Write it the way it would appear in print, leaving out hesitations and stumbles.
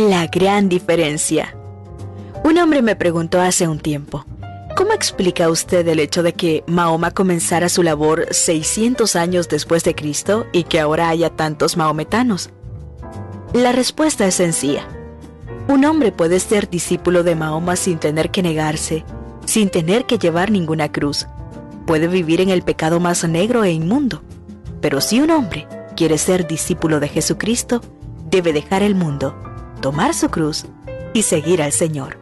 La gran diferencia. Un hombre me preguntó hace un tiempo, ¿cómo explica usted el hecho de que Mahoma comenzara su labor 600 años después de Cristo y que ahora haya tantos mahometanos? La respuesta es sencilla. Un hombre puede ser discípulo de Mahoma sin tener que negarse, sin tener que llevar ninguna cruz. Puede vivir en el pecado más negro e inmundo. Pero si un hombre quiere ser discípulo de Jesucristo, debe dejar el mundo, tomar su cruz y seguir al Señor.